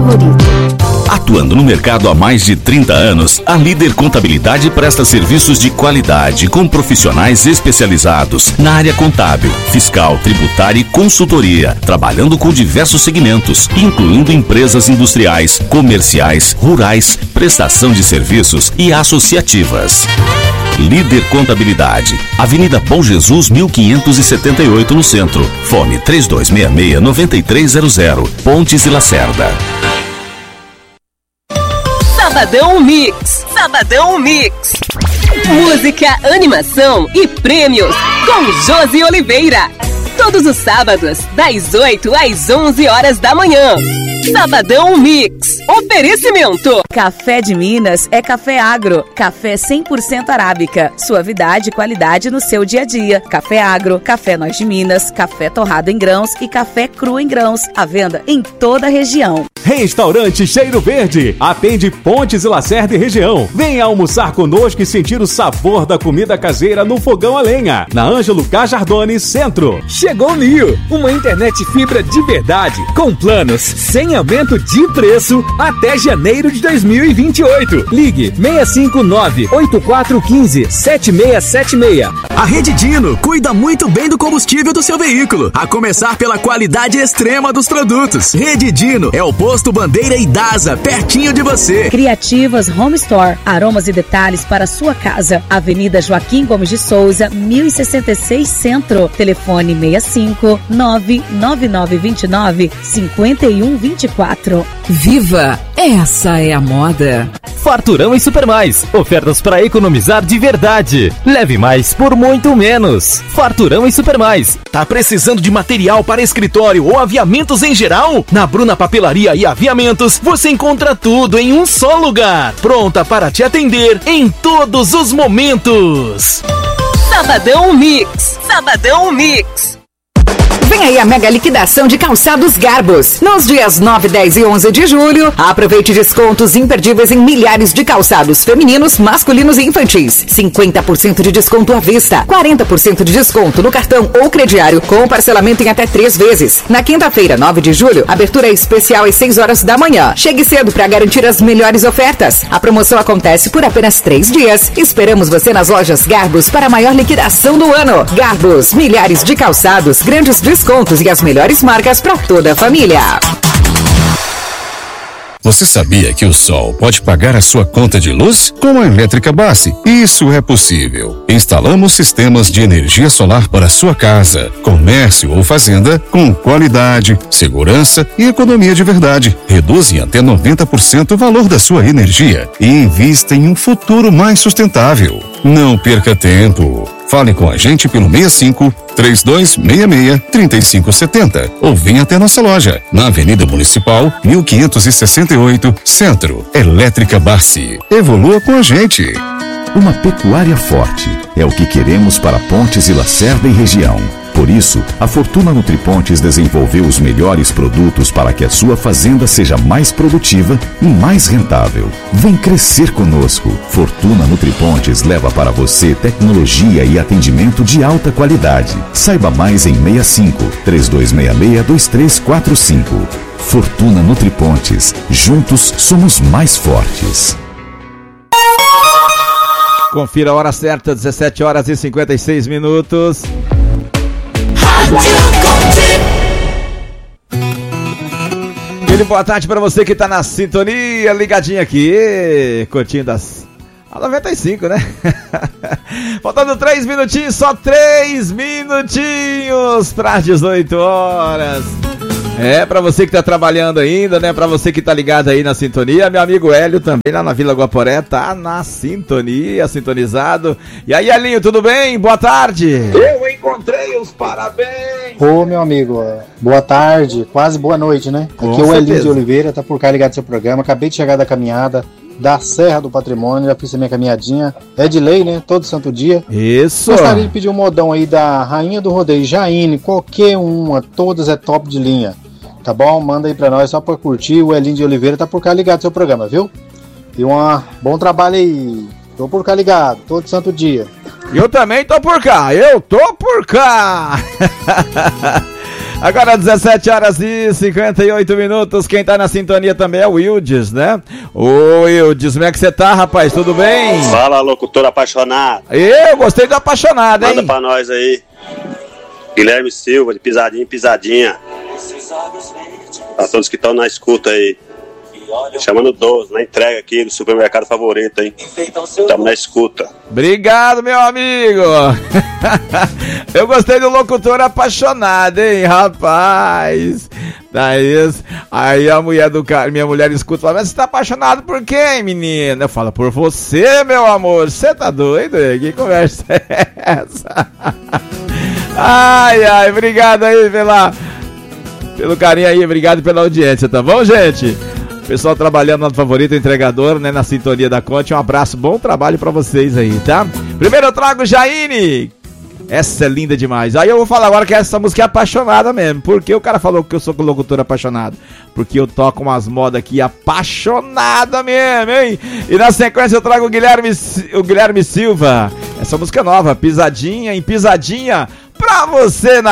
favorito. Atuando no mercado há mais de 30 anos, a Líder Contabilidade presta serviços de qualidade com profissionais especializados na área contábil, fiscal, tributária e consultoria, trabalhando com diversos segmentos, incluindo empresas industriais, comerciais, rurais, prestação de serviços e associativas. Líder Contabilidade, Avenida Bom Jesus 1578 no centro. Fone 3266-9300, Pontes e Lacerda. Sabadão Mix. Sabadão Mix. Música, animação e prêmios com Josi Oliveira. Todos os sábados, das 8 às 11 horas da manhã. Sabadão Mix. Oferecimento. Café de Minas é café agro. Café 100% arábica. Suavidade e qualidade no seu dia a dia. Café agro, café Nós de Minas, café torrado em grãos e café cru em grãos. À venda em toda a região. Restaurante Cheiro Verde. Atende Pontes e Lacerda e região. Venha almoçar conosco e sentir o sabor da comida caseira no fogão a lenha. Na Ângelo Cajardone, Centro. Chegou o Nio, uma internet fibra de verdade, com planos sem aumento de preço até janeiro de 2028. Ligue 659-8415-7676. A Rede Dino cuida muito bem do combustível do seu veículo, a começar pela qualidade extrema dos produtos. Rede Dino é o posto Bandeira e Dasa, pertinho de você. Criativas Home Store, aromas e detalhes para sua casa. Avenida Joaquim Gomes de Souza, 1066 Centro. Telefone 65-99929-5124. Viva! Essa é a moda. Farturão e Supermais. Ofertas para economizar de verdade. Leve mais por muito menos. Farturão e Supermais. Tá precisando de material para escritório ou aviamentos em geral? Na Bruna Papelaria e Aviamentos você encontra tudo em um só lugar. Pronta para te atender em todos os momentos. Sabadão Mix. Sabadão Mix. Vem aí a mega liquidação de calçados Garbos. Nos dias 9, 10 e 11 de julho, aproveite descontos imperdíveis em milhares de calçados femininos, masculinos e infantis. 50% de desconto à vista, 40% de desconto no cartão ou crediário, com parcelamento em até 3 vezes. Na quinta-feira, 9 de julho, abertura especial às 6 horas da manhã. Chegue cedo para garantir as melhores ofertas. A promoção acontece por apenas 3 dias. Esperamos você nas lojas Garbos para a maior liquidação do ano. Garbos, milhares de calçados, grandes descontos e as melhores marcas para toda a família. Você sabia que o sol pode pagar a sua conta de luz? Com a Elétrica Bassi, isso é possível. Instalamos sistemas de energia solar para sua casa, comércio ou fazenda com qualidade, segurança e economia de verdade. Reduz em até 90% o valor da sua energia e invista em um futuro mais sustentável. Não perca tempo. Fale com a gente pelo 65-3266-3570 ou venha até nossa loja, na Avenida Municipal, 1568, Centro. Elétrica Bassi. Evolua com a gente. Uma pecuária forte é o que queremos para Pontes e Lacerda e região. Por isso, a Fortuna Nutripontes desenvolveu os melhores produtos para que a sua fazenda seja mais produtiva e mais rentável. Vem crescer conosco. Fortuna Nutripontes leva para você tecnologia e atendimento de alta qualidade. Saiba mais em 65-3266-2345. Fortuna Nutripontes. Juntos somos mais fortes. Confira a hora certa, 17 horas e 56 minutos. Aquele boa tarde para você que tá na sintonia, ligadinho aqui, curtindo a 95, né? Faltando 3 minutinhos, só 3 minutinhos para as 18 horas. É, pra você que tá trabalhando ainda, né? Pra você que tá ligado aí na sintonia, meu amigo Hélio também lá na Vila Guaporé tá na sintonia, sintonizado. E aí, Elinho, tudo bem? Boa tarde. Eu encontrei os parabéns. Ô, meu amigo, boa tarde, quase boa noite, né? Aqui é o Elinho de Oliveira, tá por cá ligado no seu programa. Acabei de chegar da caminhada da Serra do Patrimônio, já fiz a minha caminhadinha. É de lei, né? Todo santo dia. Isso. Gostaria de pedir um modão aí da Rainha do Rodeio, Jaine, qualquer uma, todas é top de linha. Tá bom? Manda aí pra nós só pra curtir. O Elinho de Oliveira tá por cá ligado no seu programa, viu? E bom trabalho aí. Tô por cá ligado, todo santo dia. Eu também tô por cá, eu tô por cá. Agora 17 horas e 58 minutos. Quem tá na sintonia também é o Wildes, né? Ô Wildes, como é que você tá, rapaz? Tudo bem? Fala, locutor apaixonado. Eu gostei do apaixonado, hein? Manda pra nós aí. Guilherme Silva, de Pisadinha em Pisadinha. Pra todos que estão na escuta aí. Chamando 12, na entrega aqui do supermercado favorito, hein? Estamos na escuta. Obrigado, meu amigo. Eu gostei do locutor apaixonado, hein, rapaz. Aí a mulher do cara, minha mulher escuta, fala, mas você tá apaixonado por quem, menina? Eu falo, por você, meu amor. Você tá doido? Que conversa é essa? Ai, obrigado aí pelo carinho aí, obrigado pela audiência, tá bom, gente? Pessoal trabalhando no favorito, entregador, né, na sintonia da Conte. Um abraço, bom trabalho pra vocês aí, tá? Primeiro eu trago Jaine. Essa é linda demais. Aí eu vou falar agora que essa música é apaixonada mesmo. Por que o cara falou que eu sou locutor apaixonado? Porque eu toco umas modas aqui apaixonada mesmo, hein? E na sequência eu trago o Guilherme Silva. Essa música é nova, Pisadinha em Pisadinha, pra você na